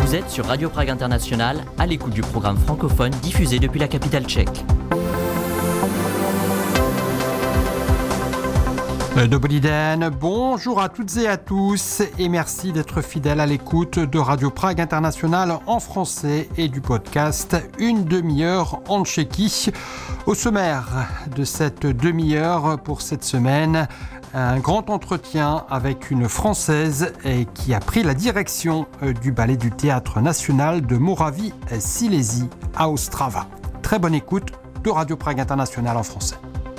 Vous êtes sur Radio Prague International, à l'écoute du programme francophone diffusé depuis la capitale tchèque. Dobrý den, bonjour à toutes et à tous et merci d'être fidèles à l'écoute de Radio Prague International en français et du podcast Une demi-heure en Tchéquie. Au sommaire de cette demi-heure pour cette semaine, un grand entretien avec une Française qui a pris la direction du ballet du Théâtre National de Moravie-Silésie à Ostrava. Très bonne écoute de Radio Prague International en français.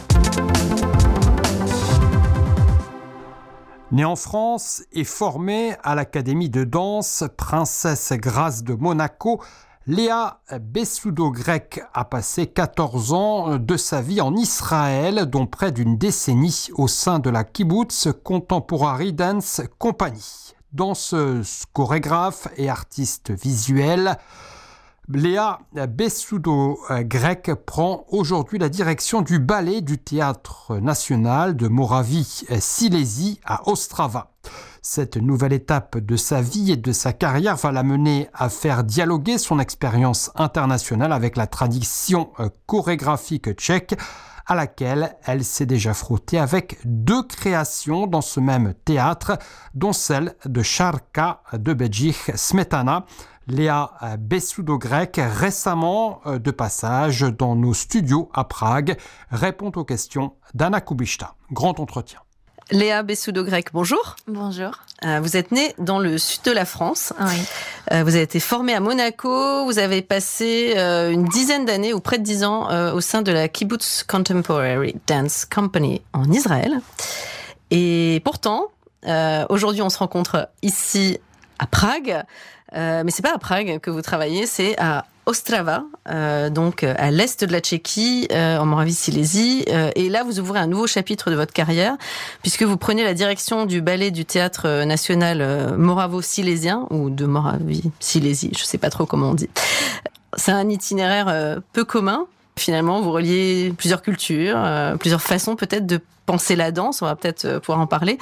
Née en France et formée à l'Académie de danse Princesse Grace de Monaco, Léa Bessoudo-Grek a passé 14 ans de sa vie en Israël, dont près d'une décennie au sein de la Kibbutz Contemporary Dance Company. Danseuse, chorégraphe et artiste visuelle, Léa Bessoudo-Grek prend aujourd'hui la direction du ballet du Théâtre National de Moravie-Silésie à Ostrava. Cette nouvelle étape de sa vie et de sa carrière va l'amener à faire dialoguer son expérience internationale avec la tradition chorégraphique tchèque, à laquelle elle s'est déjà frottée avec 2 créations dans ce même théâtre, dont celle de Šárka de Bedřich Smetana. Léa Bessoudo-Grek, récemment de passage dans nos studios à Prague, répond aux questions d'Anna Kubishta. Grand entretien. Léa Bessoudo-Grek, bonjour. Bonjour. Vous êtes née dans le sud de la France. Oui. Vous avez été formée à Monaco. Vous avez passé une dizaine d'années, ou près de 10 ans, au sein de la Kibbutz Contemporary Dance Company en Israël. Et pourtant, aujourd'hui, on se rencontre ici à Prague. Mais c'est pas à Prague que vous travaillez, c'est à Ostrava, donc à l'est de la Tchéquie, en Moravie-Silésie. Et là, vous ouvrez un nouveau chapitre de votre carrière, puisque vous prenez la direction du ballet du Théâtre National Moravo-Silésien, ou de Moravie-Silésie, je sais pas trop comment on dit. C'est un itinéraire peu commun. Finalement, vous reliez plusieurs cultures, plusieurs façons peut-être de penser la danse. On va peut-être pouvoir en parler.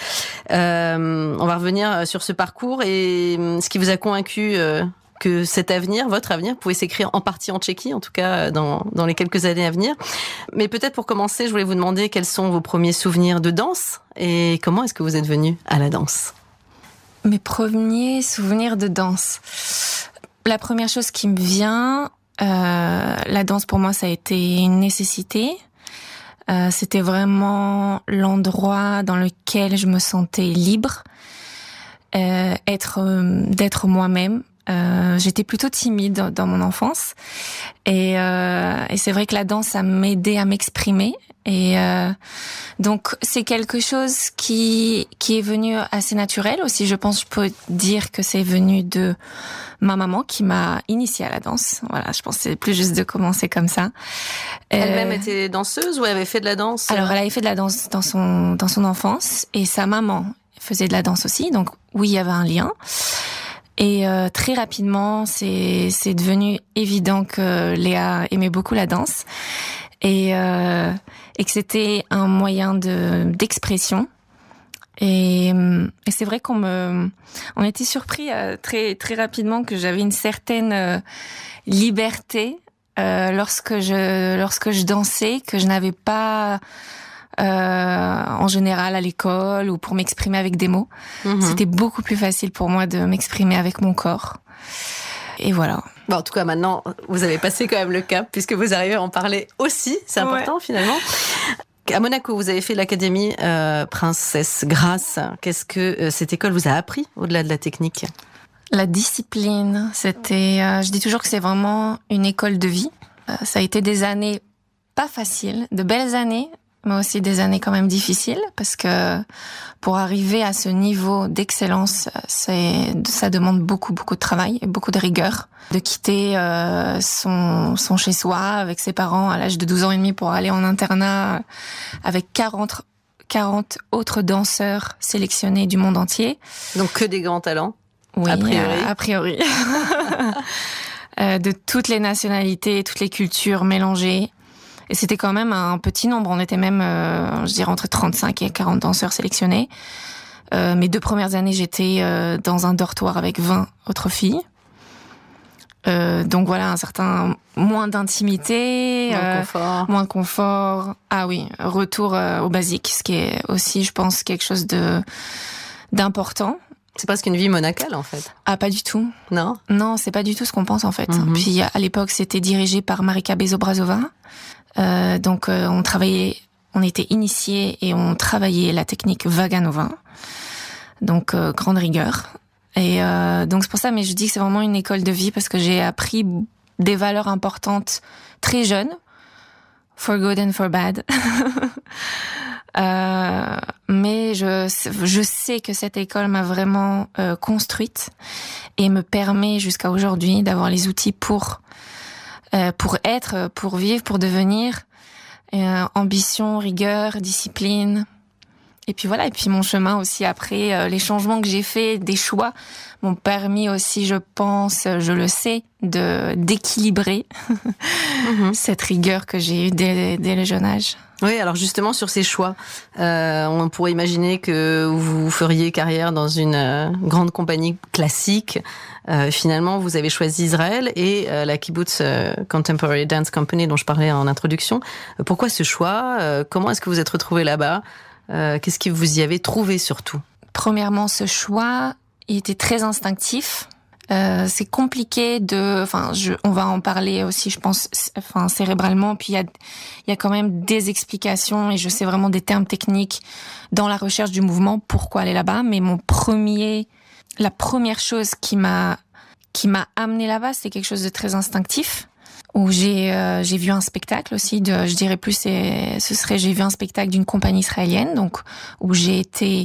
On va revenir sur ce parcours et ce qui vous a convaincu que cet avenir, votre avenir, pouvait s'écrire en partie en Tchéquie, en tout cas dans les quelques années à venir. Mais peut-être pour commencer, je voulais vous demander quels sont vos premiers souvenirs de danse et comment est-ce que vous êtes venu à la danse ? Mes premiers souvenirs de danse. La première chose qui me vient, la danse pour moi ça a été une nécessité. C'était vraiment l'endroit dans lequel je me sentais libre, d'être moi-même. J'étais plutôt timide dans mon enfance et c'est vrai que la danse a m'aidé à m'exprimer et donc c'est quelque chose qui est venu assez naturel aussi. Je pense que je peux dire que c'est venu de ma maman qui m'a initiée à la danse. Voilà, je pense que c'est plus juste de commencer comme ça. Elle-même était danseuse ou elle avait fait de la danse ? Alors elle avait fait de la danse dans son enfance et sa maman faisait de la danse aussi. Donc oui, il y avait un lien. Et très rapidement, c'est devenu évident que Léa aimait beaucoup la danse et que c'était un moyen d'expression. Et c'est vrai on était surpris très très rapidement que j'avais une certaine liberté lorsque je dansais que je n'avais pas en général à l'école ou pour m'exprimer avec des mots. C'était beaucoup plus facile pour moi de m'exprimer avec mon corps. Et voilà. Bon, en tout cas, maintenant, vous avez passé quand même le cap puisque vous arrivez à en parler aussi. C'est important finalement. À Monaco, vous avez fait l'Académie Princesse Grace. Qu'est-ce que cette école vous a appris au-delà de la technique ? La discipline, c'était... je dis toujours que c'est vraiment une école de vie. Ça a été des années pas faciles, de belles années, mais aussi des années quand même difficiles, parce que pour arriver à ce niveau d'excellence, ça demande beaucoup, beaucoup de travail et beaucoup de rigueur. De quitter son chez-soi avec ses parents à l'âge de 12 ans et demi pour aller en internat avec 40 autres danseurs sélectionnés du monde entier. Donc que des grands talents ? Oui, a priori. De toutes les nationalités, toutes les cultures mélangées. Et c'était quand même un petit nombre. On était même, je dirais, entre 35 et 40 danseurs sélectionnés. Mes 2 premières années, j'étais dans un dortoir avec 20 autres filles. Donc voilà, un certain moins d'intimité, moins de confort. Ah oui, retour au basique, ce qui est aussi, je pense, quelque chose d'important. C'est presque une vie monacale, en fait. Ah, pas du tout. Non? Non, c'est pas du tout ce qu'on pense, en fait. Puis à l'époque, c'était dirigé par Marika Bezobrazova. Donc on était initiés et on travaillait la technique Vaganova. Donc grande rigueur. Et donc c'est pour ça, mais je dis que c'est vraiment une école de vie parce que j'ai appris des valeurs importantes très jeune, for good and for bad. Mais je sais que cette école m'a vraiment construite et me permet jusqu'à aujourd'hui d'avoir les outils pour être, pour vivre, pour devenir. Ambition, rigueur, discipline. Et puis voilà, et puis mon chemin aussi après, les changements que j'ai faits, des choix, m'ont permis aussi, je pense, je le sais, d'équilibrer cette rigueur que j'ai eue dès le jeune âge. Oui, alors justement sur ces choix, on pourrait imaginer que vous feriez carrière dans une grande compagnie classique. Finalement, vous avez choisi Israël et la Kibbutz Contemporary Dance Company dont je parlais en introduction. Pourquoi ce choix? Comment est-ce que vous êtes retrouvés là-bas? Qu'est-ce que vous y avez trouvé surtout? Premièrement, ce choix, il était très instinctif. C'est compliqué on va en parler aussi, je pense, cérébralement. Puis il y a quand même des explications et je sais vraiment des termes techniques dans la recherche du mouvement. Pourquoi aller là-bas? Mais la première chose qui m'a amené là-bas, c'est quelque chose de très instinctif. Où j'ai vu un spectacle aussi j'ai vu un spectacle d'une compagnie israélienne, donc où j'ai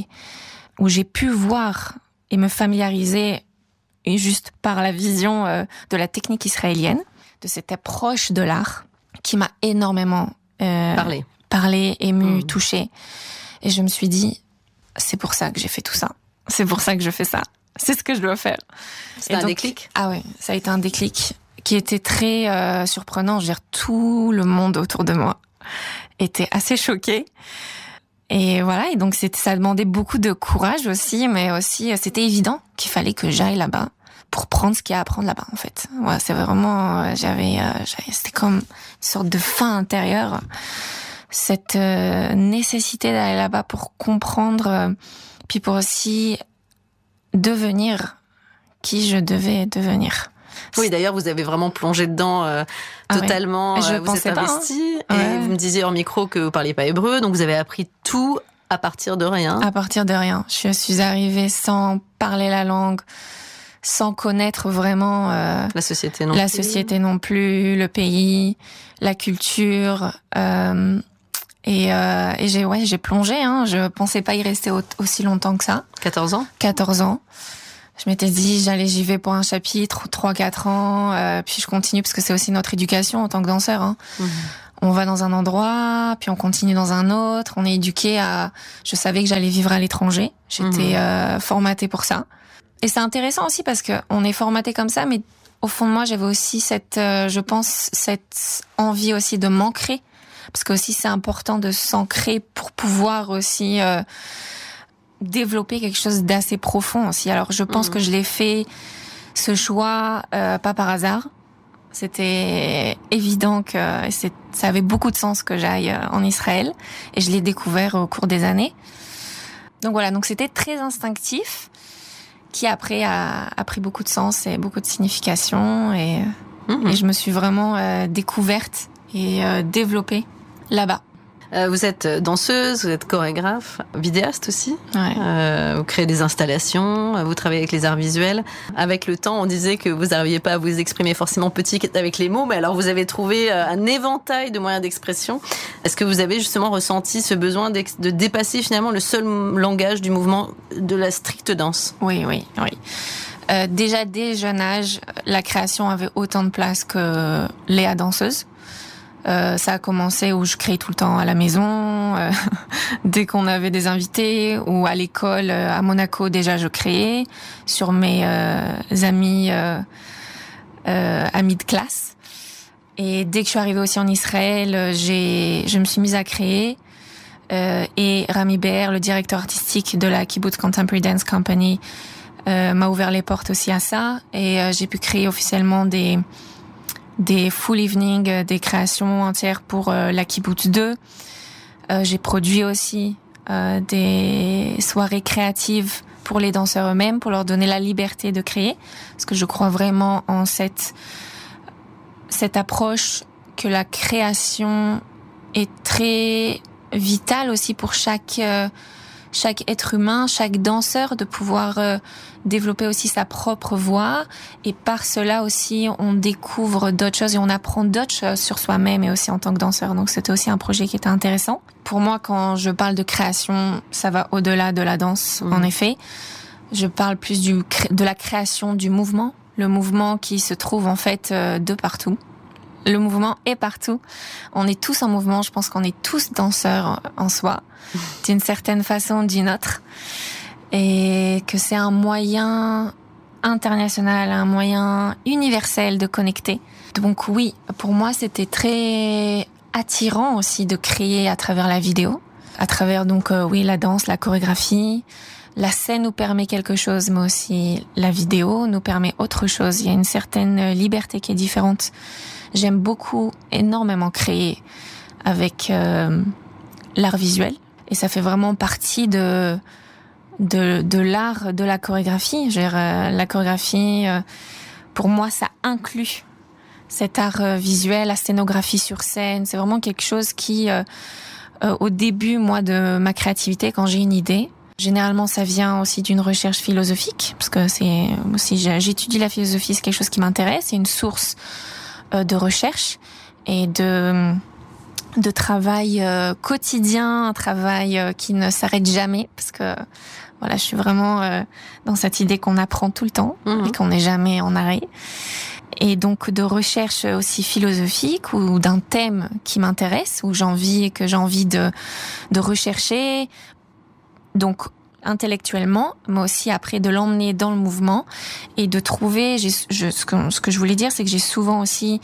pu voir et me familiariser juste par la vision de la technique israélienne, de cette approche de l'art qui m'a énormément parlé, ému, touchée. Et je me suis dit, c'est pour ça que j'ai fait tout ça. C'est pour ça que je fais ça. C'est ce que je dois faire. C'était un déclic? Ah ouais, ça a été un déclic qui était très surprenant. Je veux dire, tout le monde autour de moi était assez choqué. Et voilà, et donc ça demandait beaucoup de courage aussi, mais aussi c'était évident qu'il fallait que j'aille là-bas pour prendre ce qu'il y a à prendre là-bas, en fait. Ouais, c'est vraiment, c'était comme une sorte de faim intérieure, cette nécessité d'aller là-bas pour comprendre, puis pour aussi devenir qui je devais devenir. Oui, d'ailleurs, vous avez vraiment plongé dedans totalement. Je vous êtes investi et vous me disiez hors micro que vous parliez pas hébreu, donc vous avez appris tout à partir de rien. À partir de rien. Je suis arrivée sans parler la langue, sans connaître vraiment la société non plus, le pays, la culture. Et j'ai plongé. Je pensais pas y rester aussi longtemps que ça. 14 ans. 14 ans. Je m'étais dit, j'y vais pour un chapitre, 3-4 ans, puis je continue parce que c'est aussi notre éducation en tant que danseur. On va dans un endroit, puis on continue dans un autre. On est éduqué je savais que j'allais vivre à l'étranger. J'étais formatée pour ça. Et c'est intéressant aussi parce que on est formaté comme ça, mais au fond de moi, j'avais aussi cette envie aussi de m'ancrer, parce que aussi c'est important de s'ancrer pour pouvoir aussi développer quelque chose d'assez profond aussi. Alors je pense que je l'ai fait ce choix pas par hasard. C'était évident que ça avait beaucoup de sens que j'aille en Israël et je l'ai découvert au cours des années. Donc voilà, donc c'était très instinctif qui après a pris beaucoup de sens et beaucoup de signification et je me suis vraiment découverte et développée là-bas. Vous êtes danseuse, vous êtes chorégraphe, vidéaste aussi. Ouais. Vous créez des installations, vous travaillez avec les arts visuels. Avec le temps, on disait que vous n'arriviez pas à vous exprimer forcément petit avec les mots, mais alors vous avez trouvé un éventail de moyens d'expression. Est-ce que vous avez justement ressenti ce besoin de dépasser finalement le seul langage du mouvement de la stricte danse? Oui. Déjà dès jeune âge, la création avait autant de place que Léa danseuse. Ça a commencé où je créais tout le temps à la maison, dès qu'on avait des invités, ou à l'école, à Monaco déjà je créais, sur mes amis de classe. Et dès que je suis arrivée aussi en Israël, je me suis mise à créer. Et Rami Be'er, le directeur artistique de la Kibbutz Contemporary Dance Company, m'a ouvert les portes aussi à ça. Et j'ai pu créer officiellement des full evening, des créations entières pour la Kibbutz 2. J'ai produit aussi des soirées créatives pour les danseurs eux-mêmes, pour leur donner la liberté de créer. Parce que je crois vraiment en cette approche que la création est très vitale aussi pour chaque être humain, chaque danseur, de pouvoir développer aussi sa propre voix. Et par cela aussi, on découvre d'autres choses et on apprend d'autres choses sur soi-même et aussi en tant que danseur. Donc c'était aussi un projet qui était intéressant. Pour moi, quand je parle de création, ça va au-delà de la danse, en effet. Je parle plus de la création du mouvement. Le mouvement qui se trouve en fait de partout. Le mouvement est partout. On est tous en mouvement. Je pense qu'on est tous danseurs en soi, d'une certaine façon ou d'une autre. Et que c'est un moyen international, un moyen universel de connecter. Donc oui, pour moi, c'était très attirant aussi de créer à travers la vidéo. À travers donc, la danse, la chorégraphie. La scène nous permet quelque chose, mais aussi la vidéo nous permet autre chose. Il y a une certaine liberté qui est différente. J'aime énormément créer avec l'art visuel. Et ça fait vraiment partie de l'art de la chorégraphie. La chorégraphie, pour moi, ça inclut cet art visuel, la scénographie sur scène. C'est vraiment quelque chose qui, au début, moi, de ma créativité, quand j'ai une idée, généralement, ça vient aussi d'une recherche philosophique, parce que j'étudie la philosophie, c'est quelque chose qui m'intéresse, c'est une source de recherche et de travail quotidien, un travail qui ne s'arrête jamais, parce que voilà, je suis vraiment dans cette idée qu'on apprend tout le temps et qu'on n'est jamais en arrêt. Et donc de recherche aussi philosophique ou d'un thème qui m'intéresse, où j'ai envie de rechercher. Donc intellectuellement, mais aussi après de l'emmener dans le mouvement et de trouver. Ce que je voulais dire, c'est que j'ai souvent,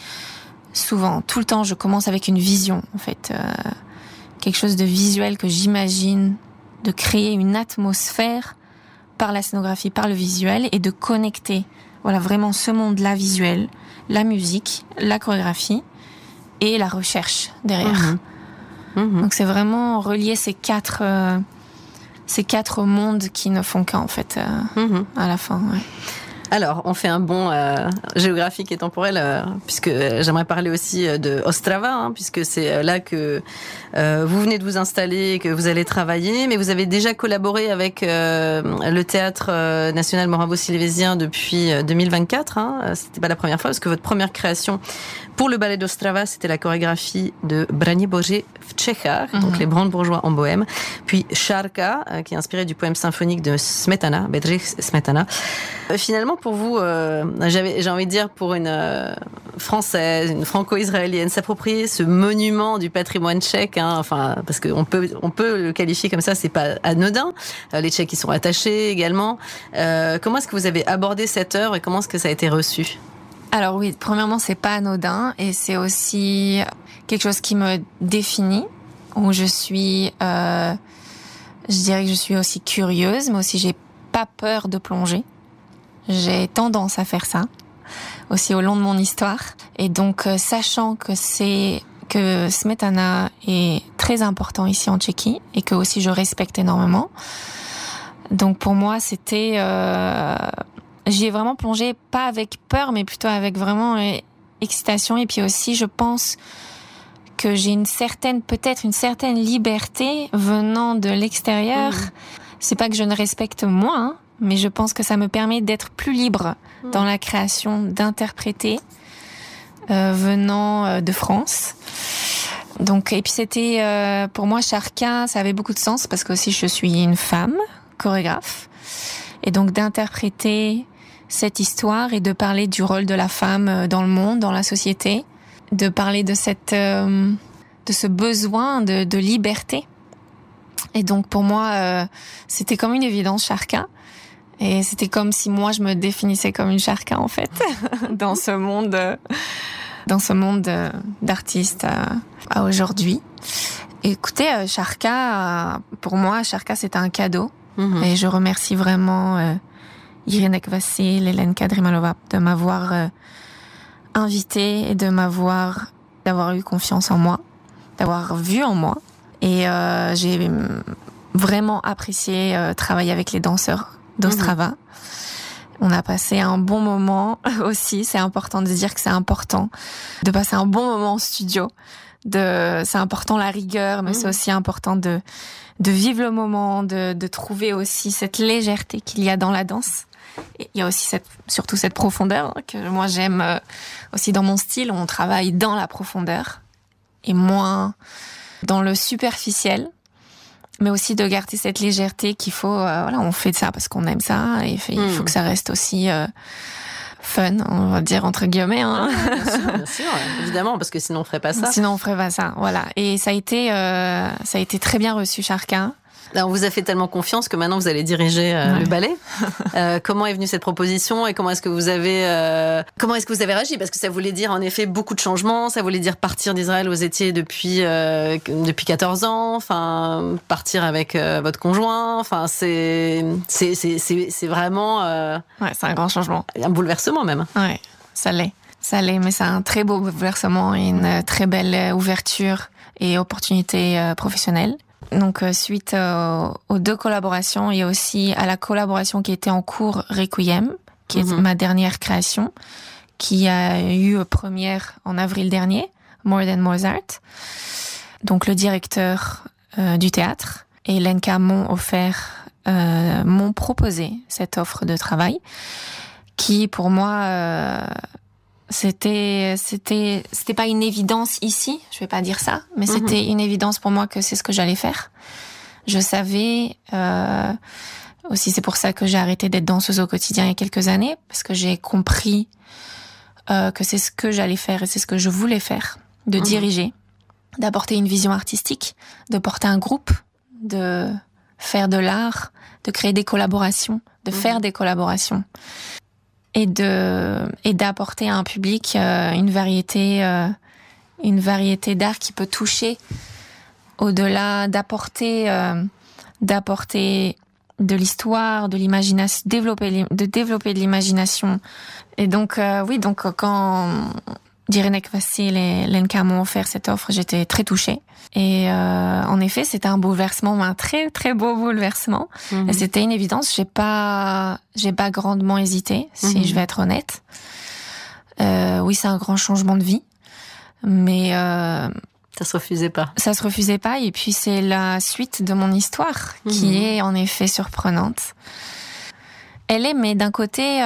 tout le temps, je commence avec une vision, en fait, quelque chose de visuel que j'imagine, de créer une atmosphère par la scénographie, par le visuel, et de connecter, voilà, vraiment ce monde-là visuel, la musique, la chorégraphie et la recherche derrière. Donc c'est vraiment relier ces quatre mondes qui ne font qu'un, en fait, à la fin. Ouais. Alors, on fait un bond géographique et temporel, puisque j'aimerais parler aussi de Ostrava, puisque c'est là que vous venez de vous installer, que vous allez travailler, mais vous avez déjà collaboré avec le Théâtre National Moravo-Silésien depuis 2024. C'était pas la première fois, parce que votre première création pour le ballet d'Ostrava, c'était la chorégraphie de Braniborze v Čechách, donc les Brandebourgeois en Bohème, puis Šárka, qui est inspiré du poème symphonique de Smetana, Bedřich Smetana. Finalement, pour vous, j'ai envie de dire, pour une Française, une franco-israélienne, s'approprier ce monument du patrimoine tchèque, parce qu'on peut le qualifier comme ça, c'est pas anodin. Les Tchèques y sont attachés également. Comment est-ce que vous avez abordé cette œuvre et comment est-ce que ça a été reçu ? Alors oui, premièrement, c'est pas anodin et c'est aussi quelque chose qui me définit, où je dirais que je suis aussi curieuse, mais aussi j'ai pas peur de plonger. J'ai tendance à faire ça, aussi au long de mon histoire. Et donc, sachant que Smetana est très important ici en Tchéquie et que aussi je respecte énormément. Donc pour moi, c'était... J'y ai vraiment plongé, pas avec peur, mais plutôt avec vraiment excitation. Et puis aussi, je pense que j'ai peut-être une certaine liberté venant de l'extérieur. C'est pas que je ne respecte moins, mais je pense que ça me permet d'être plus libre dans la création, d'interpréter, venant de France. Donc, et puis c'était, pour moi, Šárka, ça avait beaucoup de sens parce que aussi je suis une femme chorégraphe. Et donc d'interpréter cette histoire et de parler du rôle de la femme dans le monde, dans la société, de parler de ce besoin de liberté. Et donc pour moi, c'était comme une évidence, Šárka. Et c'était comme si moi je me définissais comme une Šárka, en fait, dans ce monde d'artistes à aujourd'hui. Et écoutez, Šárka, pour moi, Šárka, c'est un cadeau. Et je remercie vraiment Irina Kvassil et Lenka Drimalova de m'avoir invitée et d'avoir eu confiance en moi, d'avoir vu en moi. Et j'ai vraiment apprécié travailler avec les danseurs d'Ostrava. On a passé un bon moment aussi. C'est important de dire que c'est important de passer un bon moment en studio. C'est important la rigueur, mais c'est aussi important de vivre le moment, de trouver aussi cette légèreté qu'il y a dans la danse. Et il y a aussi surtout cette profondeur que moi j'aime aussi dans mon style. On travaille dans la profondeur et moins dans le superficiel. Mais aussi de garder cette légèreté qu'il faut, on fait ça parce qu'on aime ça, et il faut que ça reste aussi fun, on va dire entre guillemets. Hein. Bien sûr, évidemment, parce que sinon on ferait pas ça. Sinon on ferait pas ça, voilà. Et ça a été très bien reçu, Sharka. Là, on vous a fait tellement confiance que maintenant vous allez diriger le ballet. Comment est venue cette proposition et comment est-ce que vous avez réagi? Parce que ça voulait dire en effet beaucoup de changements, ça voulait dire partir d'Israël où vous étiez depuis 14 ans, enfin partir avec votre conjoint, enfin c'est vraiment c'est un grand changement, un bouleversement même. Ouais, ça l'est, mais c'est un très beau bouleversement et une très belle ouverture et opportunité professionnelle. Donc, suite aux 2 collaborations et aussi à la collaboration qui était en cours, Requiem, qui est ma dernière création, qui a eu première en avril dernier, More Than Mozart. Donc, le directeur du théâtre et Lenka m'ont proposé cette offre de travail qui, pour moi, c'était pas une évidence ici, je vais pas dire ça, mais c'était une évidence pour moi que c'est ce que j'allais faire. Je savais aussi, c'est pour ça que j'ai arrêté d'être danseuse au quotidien il y a quelques années, parce que j'ai compris que c'est ce que j'allais faire et c'est ce que je voulais faire, de diriger, d'apporter une vision artistique, de porter un groupe, de faire de l'art, de créer des collaborations, de faire des collaborations. Et d'apporter à un public une variété d'art qui peut toucher au-delà, d'apporter de l'histoire, de l'imagination, de développer de l'imagination. Et donc quand Irina Kvassil et Lenka m'ont offert cette offre, j'étais très touchée. Et en effet, c'était un bouleversement, un très très beau bouleversement. Et c'était une évidence. J'ai pas grandement hésité, si je vais être honnête. Oui, c'est un grand changement de vie, mais ça se refusait pas. Ça se refusait pas. Et puis c'est la suite de mon histoire qui est en effet surprenante. Elle est, mais d'un côté.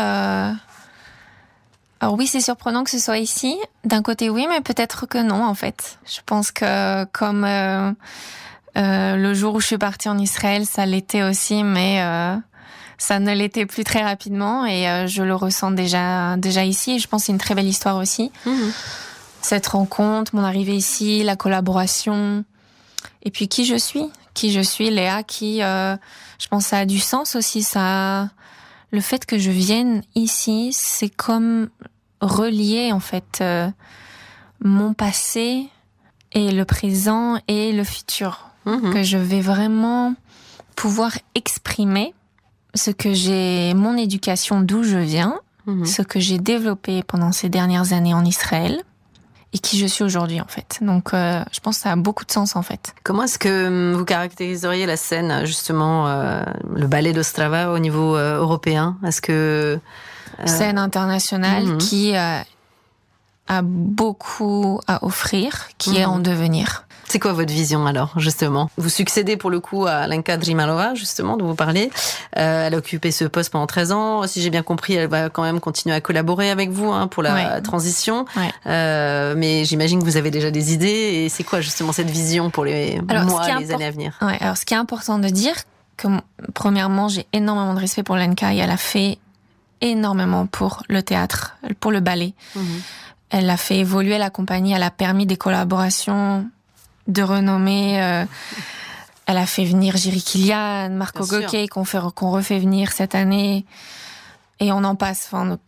Alors oui, c'est surprenant que ce soit ici. D'un côté, oui, mais peut-être que non, en fait. Je pense que comme le jour où je suis partie en Israël, ça l'était aussi, mais ça ne l'était plus très rapidement. Et je le ressens déjà ici. Et je pense que c'est une très belle histoire aussi. Cette rencontre, mon arrivée ici, la collaboration. Et puis qui je suis, Léa, qui, je pense, ça a du sens aussi. Le fait que je vienne ici, c'est comme relier en fait mon passé et le présent et le futur. Que je vais vraiment pouvoir exprimer ce que mon éducation, d'où je viens, ce que j'ai développé pendant ces dernières années en Israël et qui je suis aujourd'hui en fait. Donc je pense que ça a beaucoup de sens en fait. Comment est-ce que vous caractériseriez la scène justement, le ballet d'Ostrava au niveau européen? Est-ce que scène internationale qui a beaucoup à offrir, qui est en devenir. C'est quoi votre vision alors, justement? Vous succédez pour le coup à Lenka Drimalova, justement, dont vous parlez. Elle a occupé ce poste pendant 13 ans. Si j'ai bien compris, elle va quand même continuer à collaborer avec vous pour la transition. Ouais. Mais j'imagine que vous avez déjà des idées. Et c'est quoi justement cette vision pour les années à venir? Ouais, alors ce qui est important de dire, que premièrement, j'ai énormément de respect pour Lenka et elle a fait énormément pour le théâtre, pour le ballet. Elle a fait évoluer la compagnie, elle a permis des collaborations de renommée. Elle a fait venir Jiří Kylián, Marco Gauquet, qu'on refait venir cette année. Et on en passe. Enfin, donc,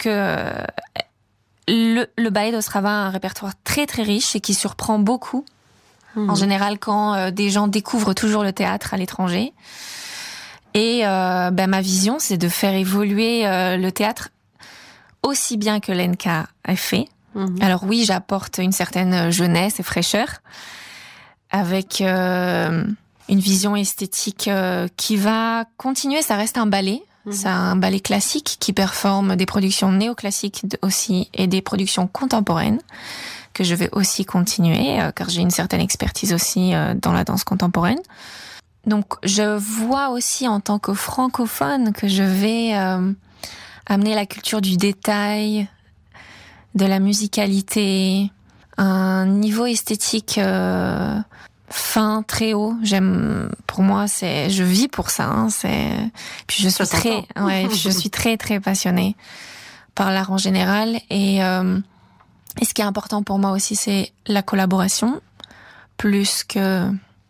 le ballet d'Ostrava a un répertoire très très riche et qui surprend beaucoup. En général, quand des gens découvrent toujours le théâtre à l'étranger. Et ma vision, c'est de faire évoluer le théâtre aussi bien que l'ENCA a fait. Alors oui, j'apporte une certaine jeunesse et fraîcheur avec une vision esthétique qui va continuer. Ça reste un ballet. C'est un ballet classique qui performe des productions néoclassiques aussi et des productions contemporaines que je vais aussi continuer car j'ai une certaine expertise aussi dans la danse contemporaine. Donc je vois aussi en tant que francophone que je vais amener la culture du détail, de la musicalité, un niveau esthétique fin, très haut. Pour moi, je vis pour ça. Puis je suis très très passionnée par l'art en général. Et ce qui est important pour moi aussi, c'est la collaboration, plus que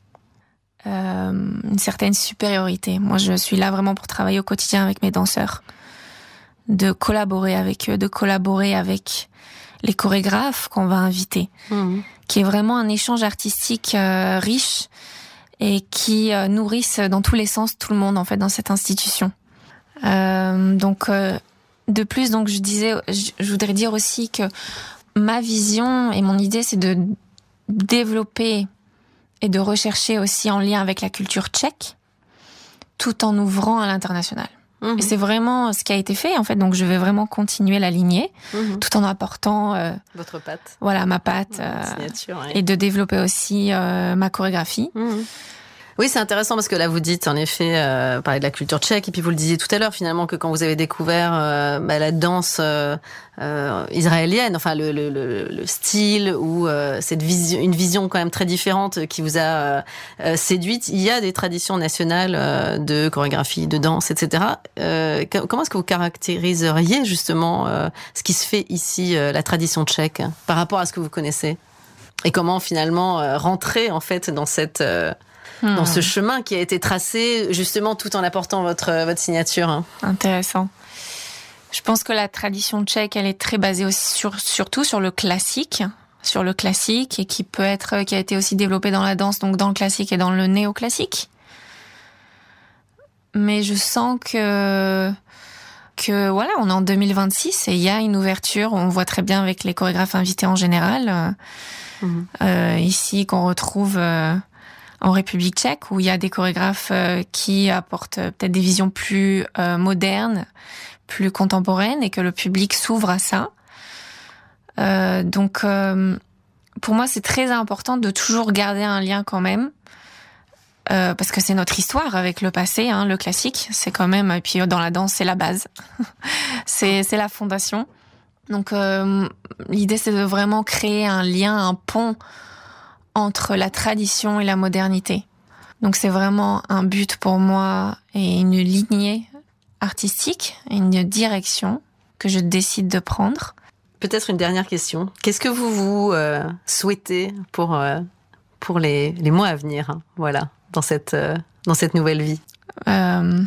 une certaine supériorité. Moi, je suis là vraiment pour travailler au quotidien avec mes danseurs, de collaborer avec eux, de collaborer avec les chorégraphes qu'on va inviter, qui est vraiment un échange artistique riche et qui nourrissent dans tous les sens tout le monde en fait dans cette institution. De plus, donc je voudrais dire aussi que ma vision et mon idée, c'est de développer et de rechercher aussi en lien avec la culture tchèque, tout en ouvrant à l'international. Et c'est vraiment ce qui a été fait, en fait. Donc, je vais vraiment continuer la lignée, tout en apportant... votre patte. Voilà, ma patte. Signature, ouais. Et de développer aussi ma chorégraphie. Oui, c'est intéressant parce que là, vous dites, en effet, parler de la culture tchèque, et puis vous le disiez tout à l'heure, finalement, que quand vous avez découvert la danse israélienne, enfin le style ou une vision quand même très différente qui vous a séduite, il y a des traditions nationales de chorégraphie, de danse, etc. Comment est-ce que vous caractériseriez justement ce qui se fait ici, la tradition tchèque, par rapport à ce que vous connaissez? Et comment finalement rentrer en fait dans dans ce chemin qui a été tracé justement tout en apportant votre signature. Intéressant. Je pense que la tradition tchèque, elle est très basée aussi surtout sur le classique, et qui a été aussi développé dans la danse, donc dans le classique et dans le néoclassique. Mais je sens que voilà, on est en 2026 et il y a une ouverture. On voit très bien avec les chorégraphes invités en général, ici qu'on retrouve en République tchèque, où il y a des chorégraphes qui apportent peut-être des visions plus modernes, plus contemporaines, et que le public s'ouvre à ça. Donc, pour moi, c'est très important de toujours garder un lien quand même, parce que c'est notre histoire avec le passé, le classique, c'est quand même... Et puis dans la danse, c'est la base, c'est la fondation. Donc, l'idée, c'est de vraiment créer un lien, un pont entre la tradition et la modernité. Donc c'est vraiment un but pour moi et une lignée artistique, une direction que je décide de prendre. Peut-être une dernière question. Qu'est-ce que vous souhaitez pour les mois à venir, voilà, dans cette nouvelle vie?